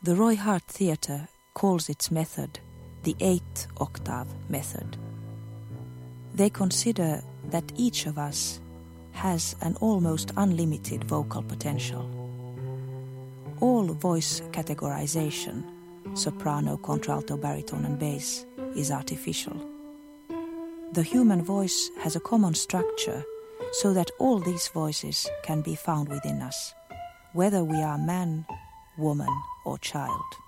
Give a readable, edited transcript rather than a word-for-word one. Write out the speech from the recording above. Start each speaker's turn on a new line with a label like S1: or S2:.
S1: The Roy Hart Theatre calls its method the 8th octave method. They consider that each of us has an almost unlimited vocal potential. All voice categorization, soprano, contralto, baritone and bass, is artificial. The human voice has a common structure so that all these voices can be found within us, whether we are man, woman or child.